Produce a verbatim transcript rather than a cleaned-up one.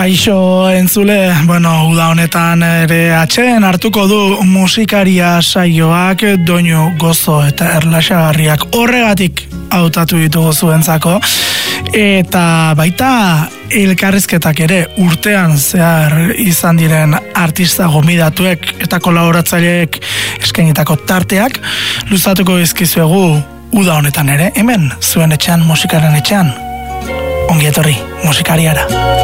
Kaixo entzule, bueno, uda honetan ere atxeen hartuko du musikaria saioak doinu gozo eta erlaxagarriak horregatik hautatu ditugu zuentzako, eta baita elkarrizketak ere urtean zehar izan diren artista gomidatuek eta kolaboratzaileek eskainitako tarteak luzatuko dizkizuegu uda honetan ere, hemen zuen etxean, musikaren etxean. Ongi etorri musikariara.